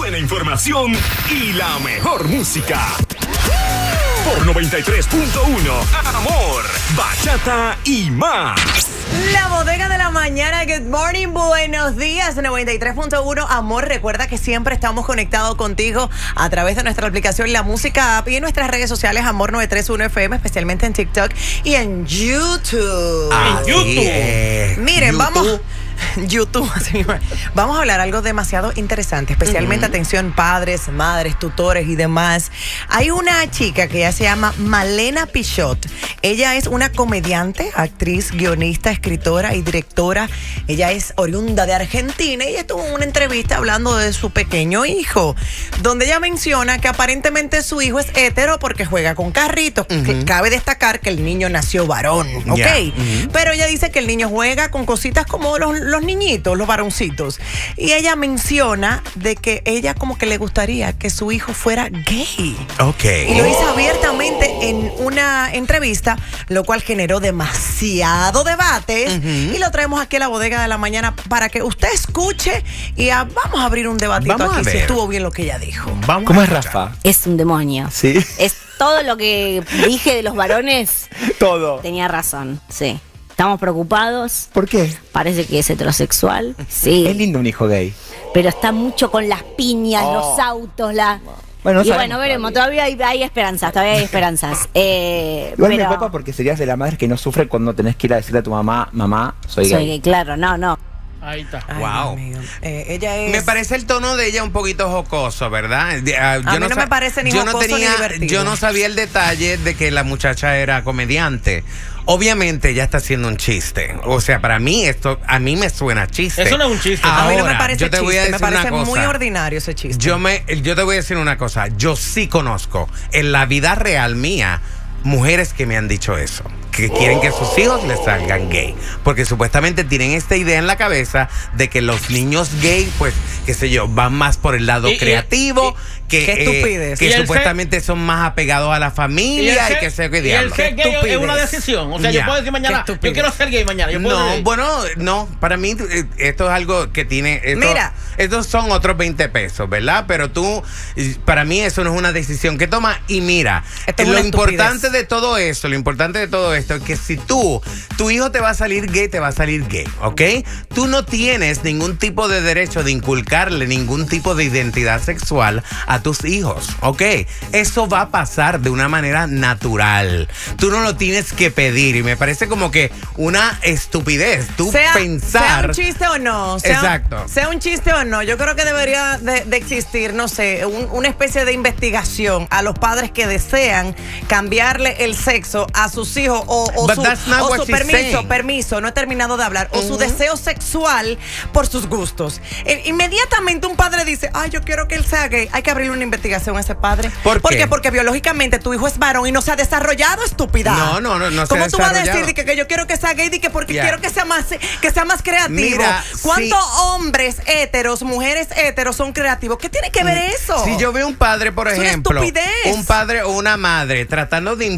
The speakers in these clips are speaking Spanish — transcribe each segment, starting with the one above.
buena información y la mejor música. Por 93.1, Amor, Bachata y más. La bodega de la mañana, good morning, buenos días, 93.1, Amor. Recuerda que siempre estamos conectados contigo a través de nuestra aplicación La Música App y en nuestras redes sociales Amor 931 FM, especialmente en TikTok y en YouTube. En YouTube. Miren, vamos... YouTube, vamos a hablar algo demasiado interesante, especialmente atención padres, madres, tutores y demás. Hay una chica que ya se llama Malena Pichot. Ella es una comediante, actriz, guionista, escritora y directora. Ella es oriunda de Argentina y ella tuvo una entrevista hablando de su pequeño hijo, donde ella menciona que aparentemente su hijo es hétero porque juega con carritos. Cabe destacar que el niño nació varón, ¿ok? Pero ella dice que el niño juega con cositas como los niñitos, los varoncitos. Y ella menciona de que ella como que le gustaría que su hijo fuera gay. Ok. Y lo hizo abiertamente en una entrevista, lo cual generó demasiado debate. Y lo traemos aquí a la bodega de la mañana para que usted escuche y vamos a abrir un debatito Vamos aquí a si ver. estuvo bien lo que ella dijo. ¿Cómo es Rafa? Es un demonio. Sí. Es todo lo que dije de los varones. Todo. Tenía razón, sí. Estamos preocupados. ¿Por qué? Parece que es heterosexual. Sí. Es lindo un hijo gay. Pero está mucho con las piñas, los autos, Bueno, no y sabemos bueno, veremos. Todavía hay esperanzas, Igual me pero copa porque serías de la madre que no sufre cuando tenés que ir a decirle a tu mamá, soy soy gay. gay, claro, no. Ahí está. Ay, Wow. Dios mío. Ella es... Me parece el tono de ella un poquito jocoso, ¿verdad? A mí no me parece ni jocoso ni divertido. Yo no sabía el detalle de que la muchacha era comediante. Obviamente ella está haciendo un chiste. O sea, para mí a mí me suena chiste. Eso no es un chiste. A mí no me Ahora, parece yo te voy a chiste, me decir una parece muy cosa. ordinario ese chiste. Yo te voy a decir una cosa. Yo sí conozco en la vida real mía mujeres que me han dicho eso, que quieren que sus hijos les salgan gay, porque supuestamente tienen esta idea en la cabeza de que los niños gay, pues, qué sé yo, van más por el lado creativo, qué estupidez. que Y el supuestamente son más apegados a la familia y que sé qué y el diablo. ser gay es estupidez. una decisión. O sea, Ya. yo puedo decir mañana, Qué yo quiero ser gay mañana. Yo puedo No, decir- bueno, no, para mí esto es algo que tiene... Mira. Estos son otros 20 pesos, ¿verdad? Pero para mí eso no es una decisión que toma. Y mira, Esto es lo una importante estupidez. lo importante de todo esto es que si tu hijo te va a salir gay, te va a salir gay, ¿ok? Tú no tienes ningún tipo de derecho de inculcarle ningún tipo de identidad sexual a tus hijos, ¿ok? Eso va a pasar de una manera natural. Tú no lo tienes que pedir y me parece como que una estupidez. Tú pensar... Sea un chiste o no. Exacto. Sea un chiste o no. Yo creo que debería de existir, no sé, una especie de investigación a los padres que desean cambiarle el sexo a sus hijos o But that's not what su she's saying. permiso, no he terminado de hablar, o su deseo sexual por sus gustos. Inmediatamente un padre dice, ay, yo quiero que él sea gay. Hay que abrirle una investigación a ese padre. ¿Por qué? Porque biológicamente tu hijo es varón y no se ha desarrollado, estúpida. No se ha ¿Cómo tú vas a desarrollado? decir que yo quiero que sea gay y que porque Yeah. quiero que sea más creativo? Mira, ¿Cuántos sí. hombres héteros, mujeres héteros son creativos? ¿Qué tiene que ver eso? Si yo veo un padre, por Es una ejemplo, estupidez. un padre o una madre tratando de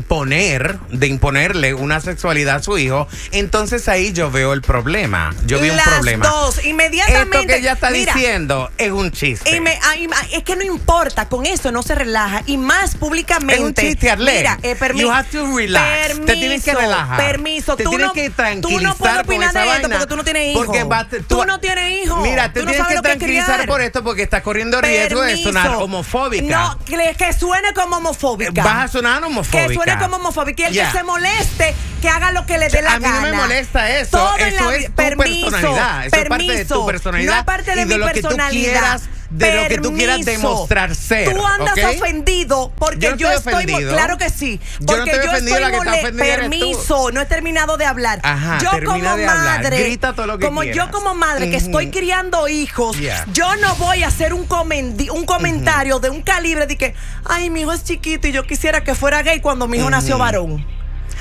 imponerle una sexualidad a su hijo, entonces ahí yo veo el problema. Yo veo un problema. Las dos, inmediatamente. Esto que ella está Mira, diciendo es un chiste. es que no importa, con eso no se relaja. Y más públicamente. Es un chiste, Arlene. Mira, You have to relax. Te tienes que relajar. Permiso. Te Tú tienes no, que tú tranquilizar no puedes con opinar esa de esto vaina. porque tú no tienes hijos. Porque tú no tienes hijos. Mira, te Tú no tienes sabes que lo que es tranquilizar criar. por esto porque estás corriendo riesgo de sonar Permiso. homofóbica. No, que suene como homofóbica. Vas a sonar homofóbica. Que suene como homofóbica. Y el Ya. que se moleste, que haga lo que le dé la A mí gana. no me molesta eso. Todo en Eso la es vi- tu personalidad. Eso es parte de tu personalidad. No es parte de y de mi lo que tú personalidad. quieras, de lo que tú quieras demostrar ser. Tú andas ¿ok? ofendido porque Yo no yo estoy estoy... ofendido. Claro que sí. Yo no Porque estoy ofendido, la que está ofendida eres tú. Permiso, no he terminado de hablar. Ajá, yo termina como de hablar. madre... Grita todo lo que como quieras. yo como madre que estoy criando hijos, Yeah. yo no voy a hacer un comentario de un calibre de que, ay, mi hijo es chiquito y yo quisiera que fuera gay cuando mi hijo nació varón.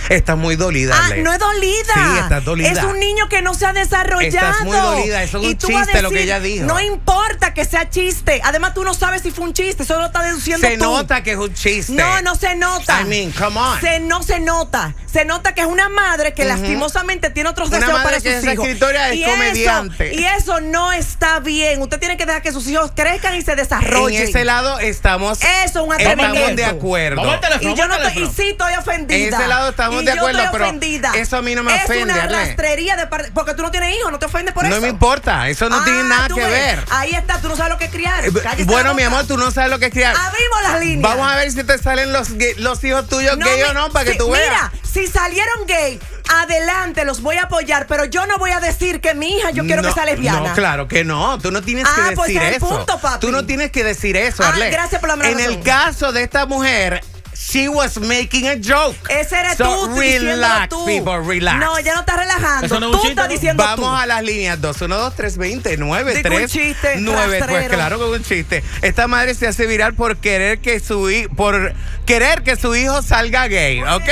Estás muy dolida, Ah, Ale. no es dolida. Sí, estás dolida. Es un niño que no se ha desarrollado. Estás muy dolida, eso es Y un tú vas a chiste lo que ella dijo. No importa que sea chiste. Además, tú no sabes si fue un chiste, solo lo estás deduciendo Se tú. nota que es un chiste. No, no se nota. I mean, come on. No se nota. Se nota que es una madre que lastimosamente tiene otros Una deseos madre para que sus es hijos. escritora, es comediante. Y eso no está bien. Usted tiene que dejar que sus hijos crezcan y se desarrollen. En ese lado estamos, Eso es un atrevimiento. estamos de acuerdo. Vamos al teléfono, Y yo no vamos al estoy, y teléfono. sí estoy ofendida. En ese lado estamos Y de yo acuerdo, estoy pero ofendida. eso a mí no me ofende, Es una Ale. rastrería de parte, porque tú no tienes hijos, no te ofendes por eso. No me importa, eso no tiene nada tú que ves. ver. Ahí está, tú no sabes lo que es criar. Cállate Bueno, la mi boca. amor, tú no sabes lo que es criar. Abrimos las líneas. Vamos a ver si te salen los hijos tuyos gay o no, para que tú veas. Mira, si salieron gay, adelante, los voy a apoyar, pero yo no voy a decir que mi hija yo quiero que sea lesbiana. No, claro que no. Tú no tienes que decir pues ese es el eso. punto, papi. Tú no tienes que decir eso, Ah, Arlette. gracias por la En el razón. caso de esta mujer, she was making a joke. Ese eres So, tú, diciéndolo relax, tú. people, relax. No, ya no estás relajando. Eso no es un Tú chiste, estás ¿no? diciendo Vamos tú. a las líneas 212-320-93. Digo un chiste, 9. Pues rastrero. claro que es un chiste. Esta madre se hace viral por querer que su hijo salga gay, ¿ok?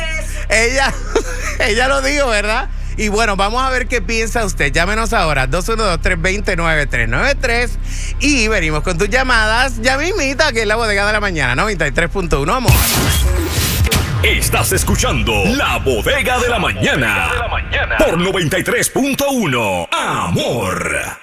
Ella lo dijo, ¿verdad? Y bueno, vamos a ver qué piensa usted. Llámenos ahora, 212-320-9393. Y venimos con tus llamadas. Ya mismita, que es la bodega de la mañana, 93.1, amor. Estás escuchando La Bodega de la Mañana. Por 93.1 Amor.